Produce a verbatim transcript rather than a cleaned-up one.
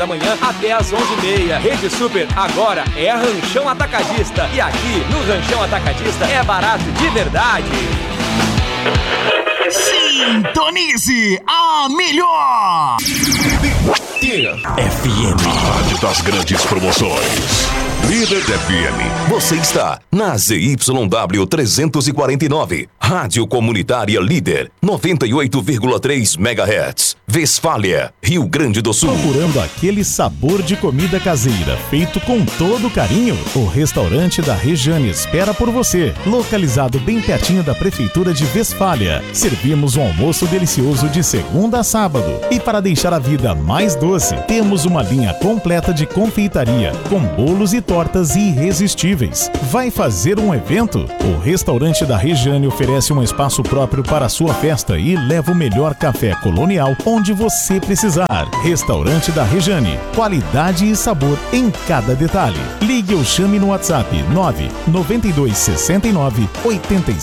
da manhã até às onze e meia. Rede Super agora é Ranchão Atacadista. E aqui no Ranchão Atacadista é barato de verdade. Sintonize a melhor F M, Rádio das grandes promoções. Líder F M. Você está na Z Y W trezentos e quarenta e nove, Rádio Comunitária Líder, noventa e oito vírgula três megahertz, Westfália, Rio Grande do Sul. Procurando aquele sabor de comida caseira, feito com todo carinho? O restaurante da Rejane espera por você, localizado bem pertinho da Prefeitura de Westfália. Servimos um almoço delicioso de segunda a sábado. E para deixar a vida mais doce, temos uma linha completa de confeitaria, com bolos e tortas irresistíveis. Vai fazer um evento? O restaurante da Rejane oferece um espaço próprio para a sua festa e leva o melhor café colonial onde você precisar. Restaurante da Rejane, qualidade e sabor em cada detalhe. Ligue ou chame no WhatsApp nove nove dois seis nove oito